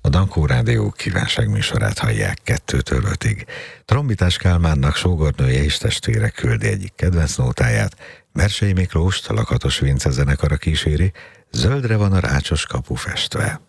A Dankó Rádió kívánságműsorát hallják 2-től 5-ig. Trombitás Kálmánnak sógornője és testvére küldi egyik kedvenc nótáját, Mersei Miklóst a Lakatos Vince zenekara kíséri, Zöldre van a rácsos kapu festve.